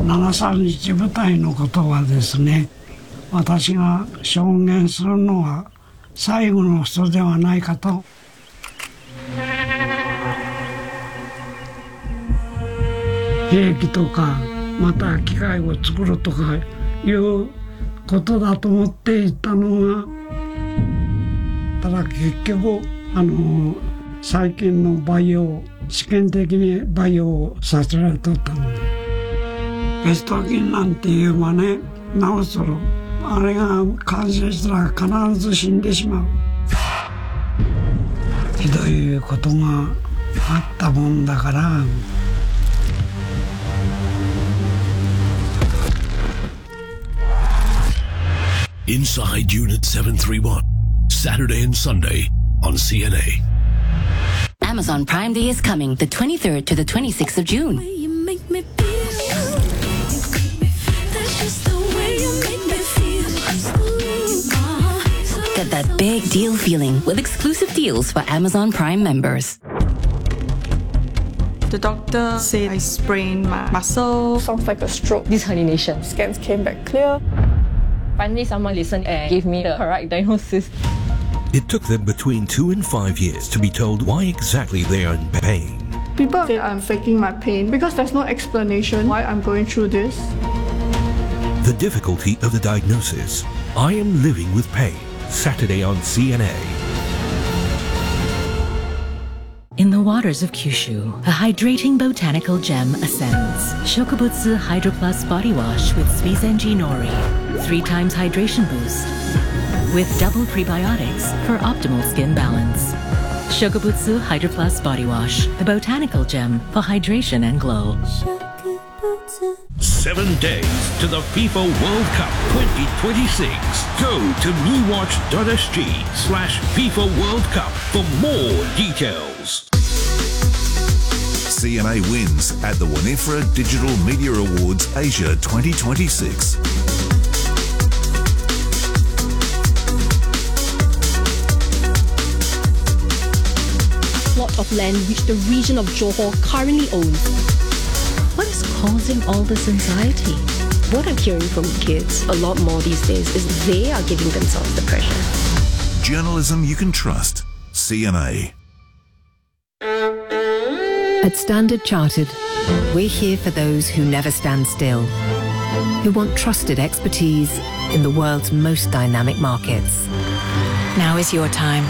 731部隊のことはですね、私が証言するのは最後の人ではないかと。兵器とかまた機械を作るとかいうことだと思っていたのが、ただ結局最近の培養、試験的に培養させられとったので、ペスト菌なんていうばね、治するあれが感染したら必ず死んでしまう。ひどいことがあったもんだから。 Inside Unit 731, Saturday and Sunday on CNA. Amazon Prime Day is coming the 23rd to the 26th of June. Get that big deal feeling with exclusive deals for Amazon Prime members. The doctor said I sprained my muscle. Sounds like a stroke. This herniation. Scans came back clear. Finally, someone listened and gave me the correct diagnosis. It took them between 2 and 5 years to be told why exactly they are in pain. People say I'm faking my pain because there's no explanation why I'm going through this. The difficulty of the diagnosis. I am living with pain. Saturday on CNA. In the waters of Kyushu, a hydrating botanical gem ascends. Shokubutsu Hydro Plus Body Wash with Suizenji Nori. 3 times hydration boost. With double prebiotics for optimal skin balance. Shokubutsu Hydro Plus Body Wash, the botanical gem for hydration and glow. 7 days to the FIFA World Cup 2026. Go to mewatch.sg/FIFA World Cup for more details. CNA wins at the Winifred Digital Media Awards Asia 2026. Plot of land which the region of Johor currently owns. What is causing all this anxiety? What I'm hearing from kids a lot more these days is they are giving themselves the pressure. Journalism you can trust. CNA. At Standard Chartered, we're here for those who never stand still, who want trusted expertise in the world's most dynamic markets. Now is your time.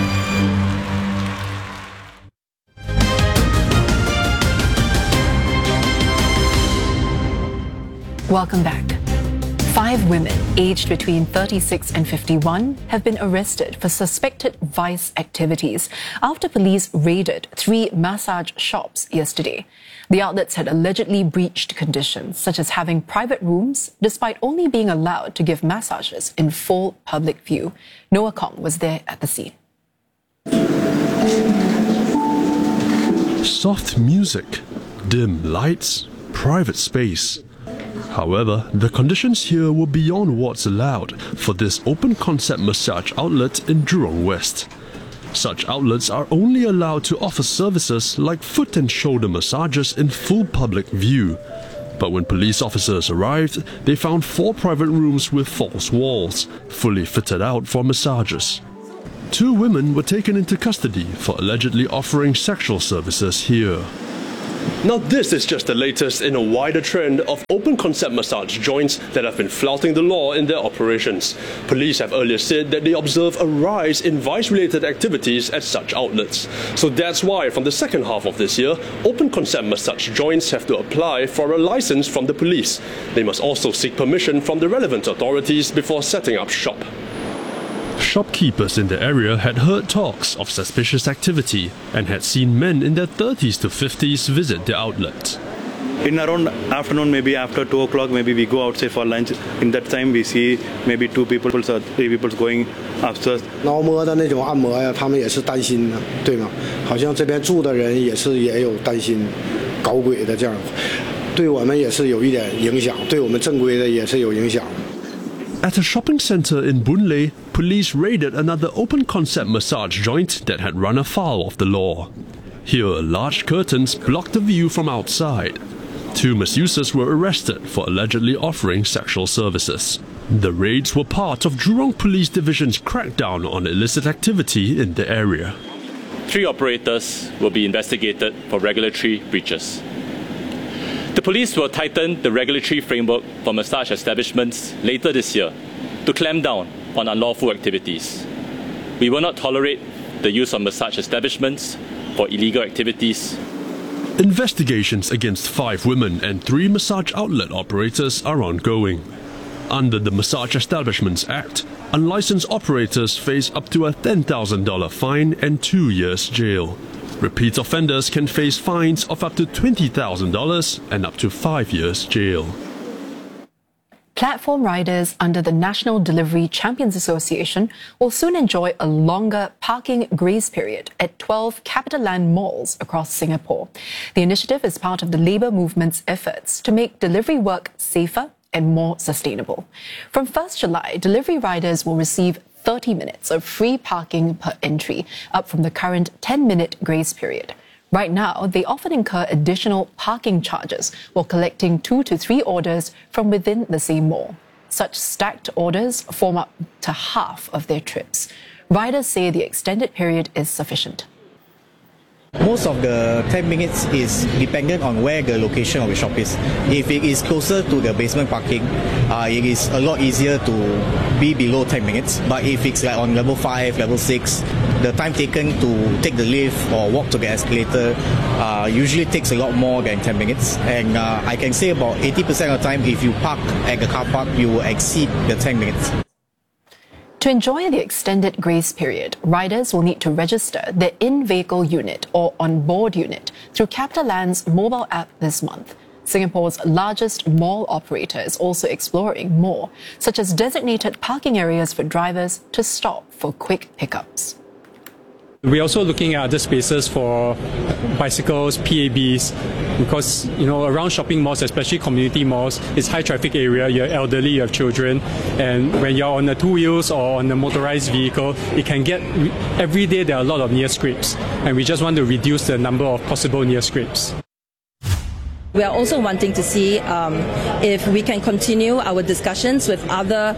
Welcome back. 5 women aged between 36 and 51 have been arrested for suspected vice activities after police raided 3 massage shops yesterday. The outlets had allegedly breached conditions such as having private rooms despite only being allowed to give massages in full public view. Noah Kong was there at the scene. Soft music, dim lights, private space. However, the conditions here were beyond what's allowed for this open-concept massage outlet in Jurong West. Such outlets are only allowed to offer services like foot and shoulder massages in full public view. But when police officers arrived, they found 4 private rooms with false walls, fully fitted out for massages. 2 women were taken into custody for allegedly offering sexual services here. Now this is just the latest in a wider trend of open-concept massage joints that have been flouting the law in their operations. Police have earlier said that they observe a rise in vice-related activities at such outlets. So that's why from the second half of this year, open-concept massage joints have to apply for a license from the police. They must also seek permission from the relevant authorities before setting up shop. Shopkeepers in the area had heard talks of suspicious activity and had seen men in their 30s to 50s visit the outlet. In around afternoon, maybe after 2 o'clock, maybe we go outside for lunch. In that time, we see maybe 2 people or 3 people going upstairs. 挠摸的那种按摩呀，他们也是担心的，对吗？好像这边住的人也有担心搞鬼的这样，对我们也是有一点影响，对我们正规的也是有影响。 At a shopping centre in Boon Lay, police raided another open-concept massage joint that had run afoul of the law. Here, large curtains blocked the view from outside. 2 masseuses were arrested for allegedly offering sexual services. The raids were part of Jurong Police Division's crackdown on illicit activity in the area. 3 operators will be investigated for regulatory breaches. The police will tighten the regulatory framework for massage establishments later this year to clamp down on unlawful activities. We will not tolerate the use of massage establishments for illegal activities. Investigations against 5 women and 3 massage outlet operators are ongoing. Under the Massage Establishments Act, unlicensed operators face up to a $10,000 fine and 2 years jail. Repeat offenders can face fines of up to $20,000 and up to 5 years jail. Platform riders under the National Delivery Champions Association will soon enjoy a longer parking grace period at 12 CapitaLand malls across Singapore. The initiative is part of the labour movement's efforts to make delivery work safer and more sustainable. From 1st July, delivery riders will receive 30 minutes of free parking per entry, up from the current 10-minute grace period. Right now, they often incur additional parking charges while collecting 2 to 3 orders from within the same mall. Such stacked orders form up to half of their trips. Riders say the extended period is sufficient. Most of the 10 minutes is dependent on where the location of the shop is. If it is closer to the basement parking, it is a lot easier to be below 10 minutes. But if it's like on level 5, level 6, the time taken to take the lift or walk to the escalator usually takes a lot more than 10 minutes. And I can say about 80% of the time, if you park at the car park, you will exceed the 10 minutes. To enjoy the extended grace period, riders will need to register their in-vehicle unit or on-board unit through CapitaLand's mobile app this month. Singapore's largest mall operator is also exploring more, such as designated parking areas for drivers to stop for quick pickups. We're also looking at other spaces for bicycles, PABs, because around shopping malls, especially community malls, it's high traffic area. You're elderly, you have children, and when you're on the 2 wheels or on a motorized vehicle, it can get every day there are a lot of near scrapes, and we just want to reduce the number of possible near scrapes. We are also wanting to see if we can continue our discussions with other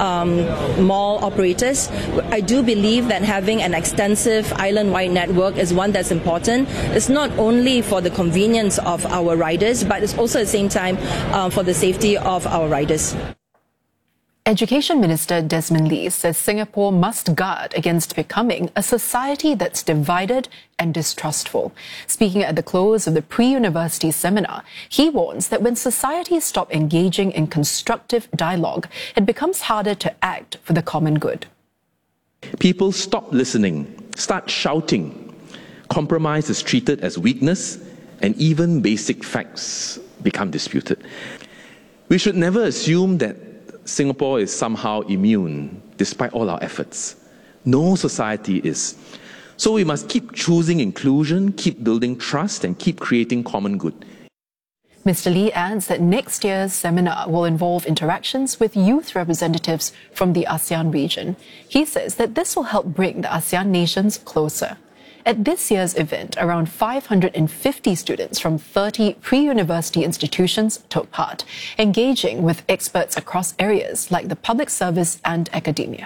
mall operators. I do believe that having an extensive island-wide network is one that's important. It's not only for the convenience of our riders, but it's also at the same time for the safety of our riders. Education Minister Desmond Lee says Singapore must guard against becoming a society that's divided and distrustful. Speaking at the close of the pre-university seminar, he warns that when societies stop engaging in constructive dialogue, it becomes harder to act for the common good. People stop listening, start shouting. Compromise is treated as weakness, and even basic facts become disputed. We should never assume that Singapore is somehow immune, despite all our efforts. No society is. So we must keep choosing inclusion, keep building trust, and keep creating common good. Mr. Lee adds that next year's seminar will involve interactions with youth representatives from the ASEAN region. He says that this will help bring the ASEAN nations closer. At this year's event, around 550 students from 30 pre-university institutions took part, engaging with experts across areas like the public service and academia.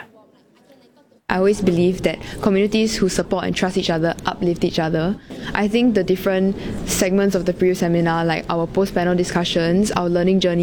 I always believe that communities who support and trust each other uplift each other. I think the different segments of the pre-seminar, like our post-panel discussions, our learning journey,